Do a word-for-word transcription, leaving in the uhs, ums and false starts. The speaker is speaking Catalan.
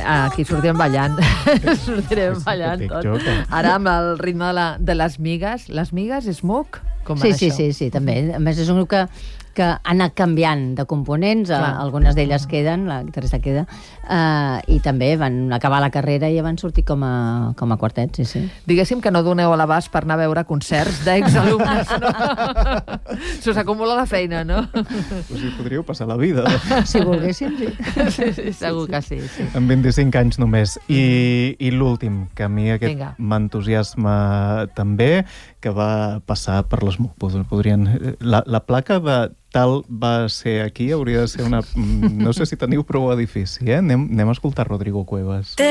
Aquí sortirem ballant. Sortirem ballant tot. Ara amb el ritme de, la, de les migues. Les migues, Smoke? Com sí, va sí, això? sí, sí, també. A més, és un grup que, que ha anat canviant de components, Clar. algunes d'elles queden, la guitarrista queda, uh, i també van acabar la carrera i van sortir com a, com a quartet, sí, sí. Diguéssim que no doneu a l'abast per anar a veure concerts d'exalumnes, no? Se us acumula la feina, no? Pues hi podríeu passar la vida. Si volguéssim, sí. Sí, sí, segur que sí, sí. Amb vint-i-cinc anys només. I, i l'últim, que a mi aquest Vinga. m'entusiasma també, que va passar per les... Podrien... La, la placa de tal va ser aquí, hauria de ser una... No sé si teniu prou edifici, eh? Anem, anem a escoltar Rodrigo Cuevas.